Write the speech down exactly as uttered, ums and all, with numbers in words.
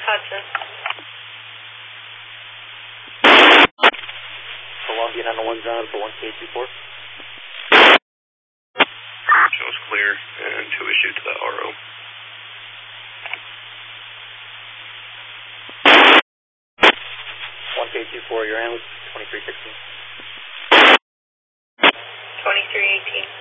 Hudson. Columbia nine one zone for one K two four. Shows clear and two issue to the R O. one K two four, your analyst, twenty-three sixteen. twenty-three eighteen.